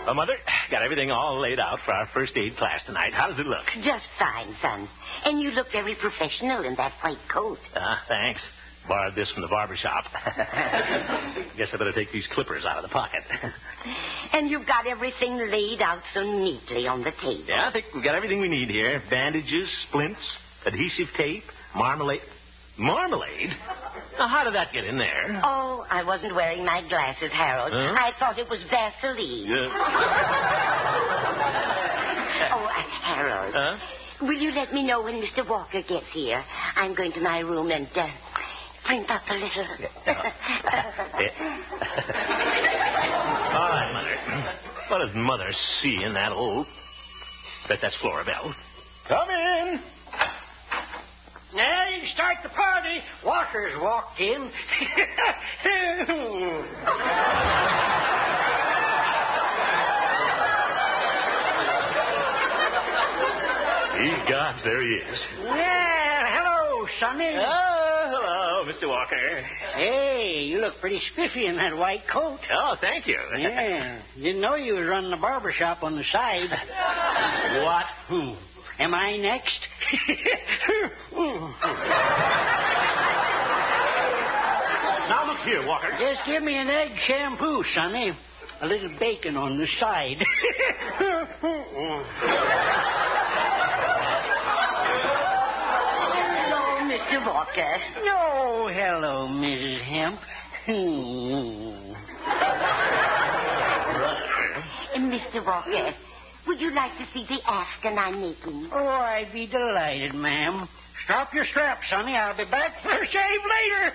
Mother, got everything all laid out for our first aid class tonight. How does it look? Just fine, son. And you look very professional in that white coat. Thanks. Borrowed this from the barber shop. Guess I better take these clippers out of the pocket. And you've got everything laid out so neatly on the table. Yeah, I think we've got everything we need here. Bandages, splints, adhesive tape, marmalade. Marmalade? Now, how did that get in there? Oh, I wasn't wearing my glasses, Harold. Huh? I thought it was Vaseline. Harold. Huh? Will you let me know when Mr. Walker gets here? I'm going to my room and print up a little. All right, Mother. What does Mother see in that old... Bet that's Flora Bell. Come in. Now you can start the party. Walker's walked in. Gods, there he is. Yeah, hello, Sonny. Oh, hello, Mr. Walker. Hey, you look pretty spiffy in that white coat. Oh, thank you. Yeah, didn't know you was running a barber shop on the side. What? Who? Am I next? Now, look here, Walker. Just give me an egg shampoo, Sonny. A little bacon on the side. Hello, Mr. Walker. No, hello, Mrs. Hemp. Mr. Walker, would you like to see the Afghan I'm making? Oh, I'd be delighted, ma'am. Strap your strap, Sonny. I'll be back for a shave later.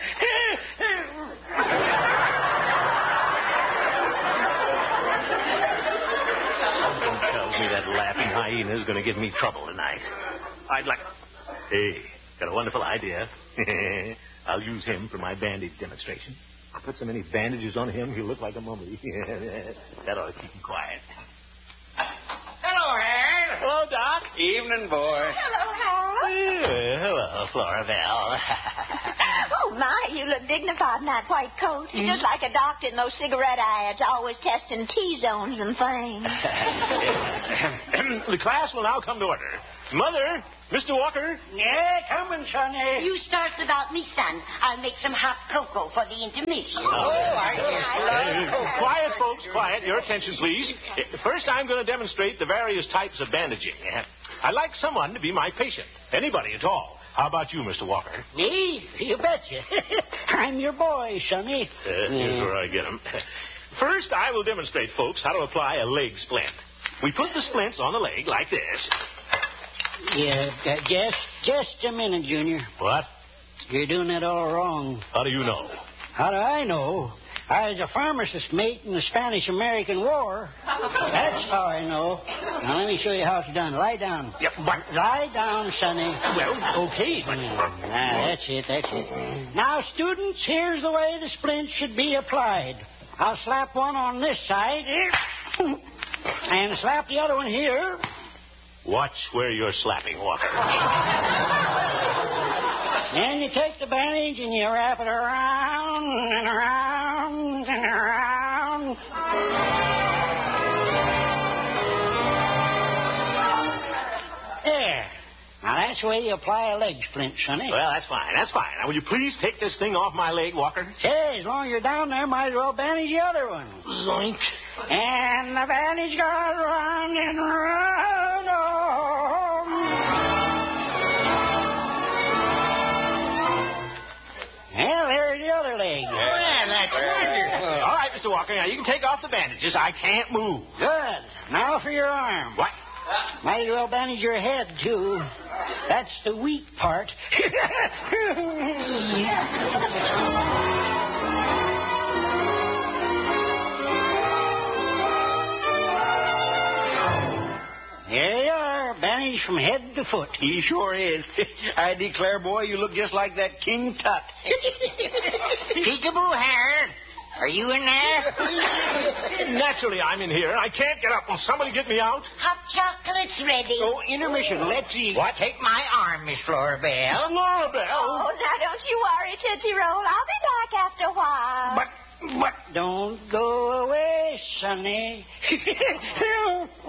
Something tells me that laughing hyena is going to give me trouble tonight. I'd like... Hey, got a wonderful idea. I'll use him for my bandage demonstration. I'll put so many bandages on him, he'll look like a mummy. That ought to keep him quiet. Hello, Harold. Hello, Doc. Evening, boy. Hello, Harold. Hello, Flora Bell. Oh, my, you look dignified in that white coat. You're just like a doctor in those cigarette ads, always testing T-zones and things. The class will now come to order. Mother, Mr. Walker. Yeah, coming, Sonny. You start without me, son. I'll make some hot cocoa for the intermission. Quiet, folks, quiet. Your attention, please. First, I'm going to demonstrate the various types of bandaging. I'd like someone to be my patient. Anybody at all. How about you, Mr. Walker? Me? You betcha. I'm your boy, Sonny. Here's where I get them. First, I will demonstrate, folks, how to apply a leg splint. We put the splints on the leg like this. Yeah, just a minute, Junior. What? You're doing it all wrong. How do you know? How do I know? I was a pharmacist mate in the Spanish-American War. That's how I know. Now, let me show you how it's done. Lie down. Yeah, but... Lie down, Sonny. Well, okay, but... That's it. Now, students, here's the way the splint should be applied. I'll slap one on this side and slap the other one here. Watch where you're slapping, Walker. Then you take the bandage and you wrap it around and around and around. There. Now, that's the way you apply a leg splint, Sonny. Well, that's fine. Now, will you please take this thing off my leg, Walker? Say, as long as you're down there, might as well bandage the other one. Zoink. And the bandage goes round and round. Well, there's the other leg. Well, that's wonderful. All right, Mr. Walker, now you can take off the bandages. I can't move. Good. Now for your arm. What? Might as well bandage your head, too. That's the weak part. There you are, bandaged from head to foot. He sure is. I declare, boy, you look just like that King Tut. Peekaboo, Harold. Are you in there? Naturally, I'm in here. I can't get up. Will somebody get me out? Hot chocolate's ready. Oh, intermission. Let's eat. What? Take my arm, Miss Flora Bell. Flora Bell. Oh, now don't you worry, Tootsie Roll. I'll be back after a while. But... Don't go away, Sonny.